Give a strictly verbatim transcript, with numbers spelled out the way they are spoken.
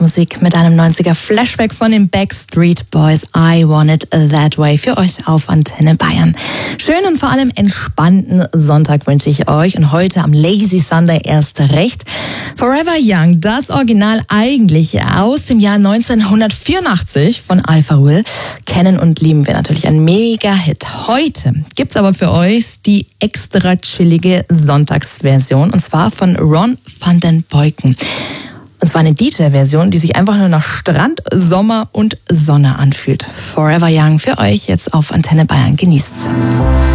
Weihnachtsmusik mit einem neunziger Flashback von den Backstreet Boys. I Want It That Way für euch auf Antenne Bayern. Schönen und vor allem entspannten Sonntag wünsche ich euch und heute am Lazy Sunday erst recht. Forever Young, das Original eigentlich aus dem Jahr neunzehnhundertvierundachtzig von Alpha Will. Kennen und lieben wir natürlich, ein Mega-Hit. Heute gibt's aber für euch die extra chillige Sonntagsversion und zwar von Ron van den Boyken. Und zwar eine D J-Version, die sich einfach nur nach Strand, Sommer und Sonne anfühlt. Forever Young für euch jetzt auf Antenne Bayern. Genießt's.